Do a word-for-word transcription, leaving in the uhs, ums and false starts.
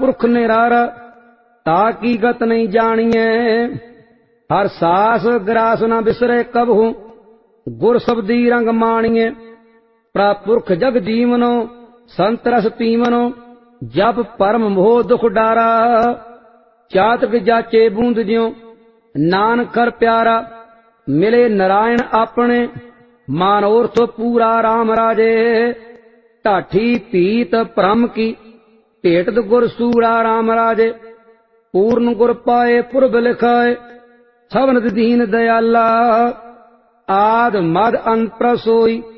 पुरख निरारा ताकी गत नहीं जानिए। हर सास ग्रास न बिसरे कबहू गुर शब्दी रंग मानिए। पुरख जग जीवनो संत रस पीवनो जप परम मोह दुख डारा। चातक जाचे बूंद ज्यों नानक कर प्यारा मिले नारायण अपने मानोरथ पूरा राम राजे। ढाठी पीत भ्रम की भेट गुर सूड़ा राम राजे। पूर्ण गुर पाए पुरब लिखाए सवनत दीन दयाला। आद मद अंत प्रसोई